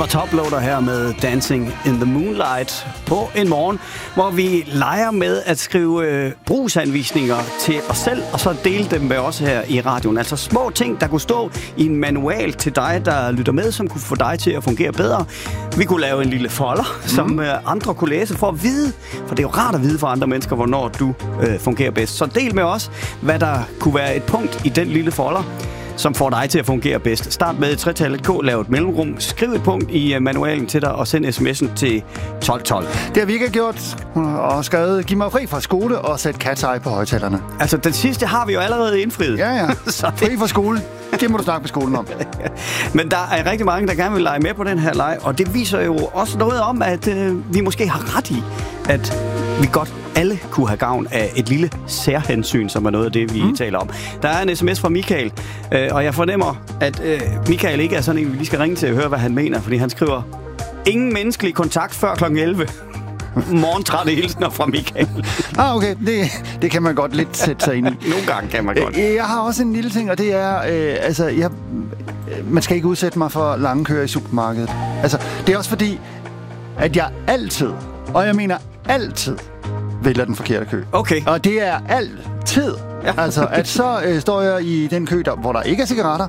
var Toploader her med Dancing in the Moonlight på en morgen, hvor vi leger med at skrive brugsanvisninger til os selv, og så dele dem med os her i radioen. Altså små ting, der kunne stå i en manual til dig, der lytter med, som kunne få dig til at fungere bedre. Vi kunne lave en lille folder, som andre kunne læse for at vide, for det er jo rart at vide for andre mennesker, hvornår du fungerer bedst. Så del med os, hvad der kunne være et punkt i den lille folder, som får dig til at fungere bedst. Start med 3-tallet K, lav et mellemrum, skriv et punkt i manualen til dig og send sms'en til 1212. Det har vi ikke gjort, og skrevet, giv mig fri fra skole og sæt Cat's Eye på højtalerne. Altså, den sidste har vi jo allerede indfriet. Ja. Så fri fra skole. Det må du snakke med skolen om. Men der er rigtig mange, der gerne vil lege med på den her leg, og det viser jo også noget om, at vi måske har ret i, at vi godt alle kunne have gavn af et lille særhensyn, som er noget af det, vi taler om. Der er en sms fra Michael, og jeg fornemmer, at Michael ikke er sådan en, vi lige skal ringe til at høre, hvad han mener, fordi han skriver, ingen menneskelig kontakt før kl. 11. Morgentrætte hilsner fra Michael. Okay. Det kan man godt lidt sætte sig ind i. Nogle gange kan man godt. Jeg har også en lille ting, og det er, man skal ikke udsætte mig for lange køer i supermarkedet. Altså, det er også fordi, at jeg altid, og jeg mener altid, vælger den forkerte kø. Okay. Og det er altid. Ja. Altså, at så står jeg i den kø, hvor der ikke er cigaretter,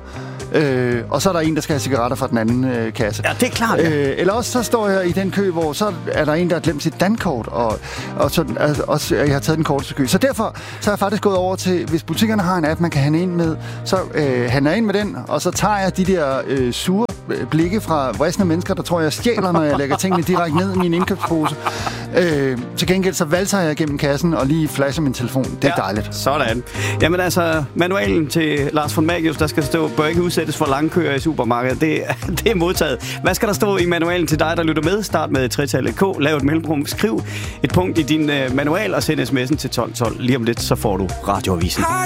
og så er der en, der skal have cigaretter fra den anden kasse. Ja, det er klart, ja. Eller også så står jeg i den kø, hvor så er der en, der har glemt sit dankort, og så, også, jeg har taget den korteste kø. Så derfor så er jeg faktisk gået over til, hvis butikkerne har en app, man kan handle ind med, så handler jeg ind med den, og så tager jeg de der sure blikke fra vristende mennesker, der tror, jeg stjæler, når jeg lægger tingene direkte ned i min indkøbspose. Til gengæld så valser jeg gennem kassen og lige flasher min telefon. Det er dejligt. Sådan. Jamen altså, manualen til Lars von Magius, der skal stå, bør ikke udsættes for lange køer i supermarkedet. Det er modtaget. Hvad skal der stå i manualen til dig, der lytter med? Start med 3-tallet K, lav et mellemrum, skriv et punkt i din manual og send sms'en til 1212. Lige om lidt, så får du radioavisen.